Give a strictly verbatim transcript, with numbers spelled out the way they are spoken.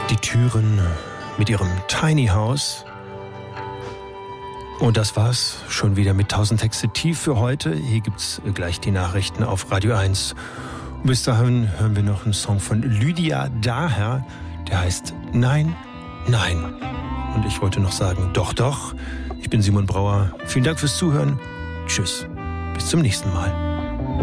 die Türen mit ihrem Tiny House. Und das war's schon wieder mit tausend Texte tief für heute. Hier gibt's gleich die Nachrichten auf Radio eins. Und bis dahin hören wir noch einen Song von Lydia Daher, der heißt Nein, Nein. Und ich wollte noch sagen, doch, doch. Ich bin Simon Brauer. Vielen Dank fürs Zuhören. Tschüss. Bis zum nächsten Mal.